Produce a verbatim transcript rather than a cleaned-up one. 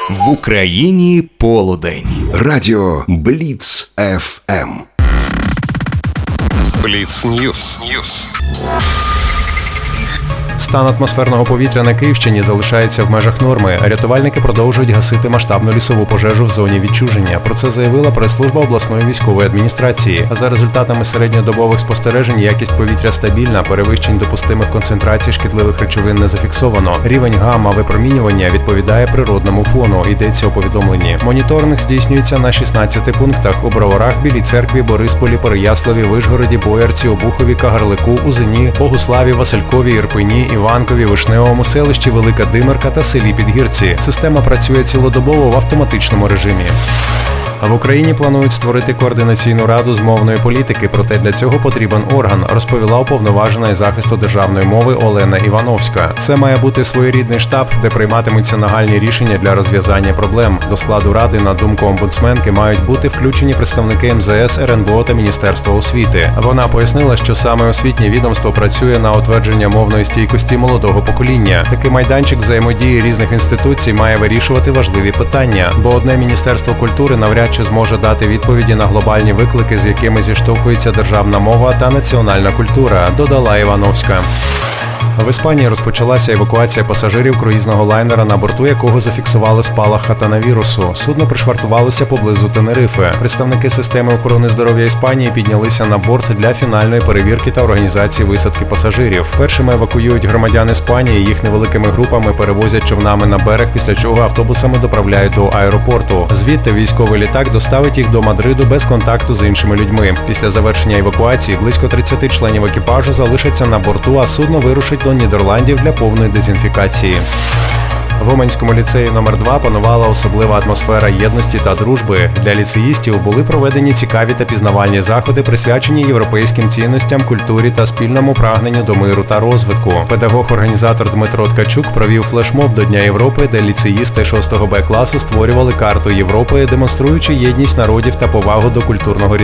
В Україні полудень. Радіо Бліц еф ем. Бліц Ньюс. Ньюс. Стан атмосферного повітря на Київщині залишається в межах норми. Рятувальники продовжують гасити масштабну лісову пожежу в зоні відчуження. Про це заявила прес-служба обласної військової адміністрації. За результатами середньодобових спостережень, якість повітря стабільна, перевищень допустимих концентрацій шкідливих речовин не зафіксовано. Рівень гамма-випромінювання відповідає природному фону, йдеться у повідомленні. Моніторинг здійснюється на шістнадцяти пунктах: у Броварах, Білій Церкві, Борисполі, Переяславі, Вишгороді, Боярці, Обухові, Кагарлику, Узині, Богуславі, Василькові, Ірпені, Іванкові, Вишневому, селищі Велика Димирка та селі Підгірці. Система працює цілодобово в автоматичному режимі. В Україні планують створити координаційну раду з мовної політики, проте для цього потрібен орган, розповіла уповноважена із захисту державної мови Олена Івановська. Це має бути своєрідний штаб, де прийматимуться нагальні рішення для розв'язання проблем. До складу ради, на думку омбудсменки, мають бути включені представники ем зет ес, ер ен бе о та Міністерства освіти. Вона пояснила, що саме освітнє відомство працює на утвердження мовної стійкості молодого покоління. Такий майданчик взаємодії різних інституцій має вирішувати важливі питання, бо одне Міністерство культури навряд чи зможе дати відповіді на глобальні виклики, з якими зіштовхується державна мова та національна культура, додала Івановська. В Іспанії розпочалася евакуація пасажирів круїзного лайнера, на борту якого зафіксували спалах хатанавірусу. Судно пришвартувалося поблизу Тенерифе. Представники системи охорони здоров'я Іспанії піднялися на борт для фінальної перевірки та організації висадки пасажирів. Першими евакуюють громадян Іспанії, їх невеликими групами перевозять човнами на берег, після чого автобусами доправляють до аеропорту. Звідти військовий літак доставить їх до Мадриду без контакту з іншими людьми. Після завершення евакуації близько тридцяти членів екіпажу залишаться на борту, а судно вирушить до Нідерландів для повної дезінфікації. В Уманському ліцеї номер два панувала особлива атмосфера єдності та дружби. Для ліцеїстів були проведені цікаві та пізнавальні заходи, присвячені європейським цінностям, культурі та спільному прагненню до миру та розвитку. Педагог-організатор Дмитро Ткачук провів флешмоб до Дня Європи, де ліцеїсти шостого Б класу створювали карту Європи, демонструючи єдність народів та повагу до культурного різноманіття.